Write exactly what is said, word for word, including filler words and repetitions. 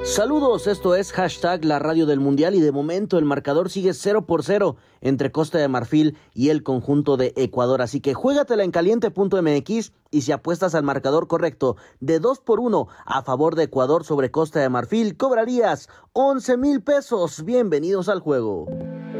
Saludos, esto es hashtag la radio del mundial y de momento el marcador sigue cero por cero entre Costa de Marfil y el conjunto de Ecuador, así que juégatela en caliente punto m x y si apuestas al marcador correcto de dos por uno a favor de Ecuador sobre Costa de Marfil, cobrarías once mil pesos. Bienvenidos al juego.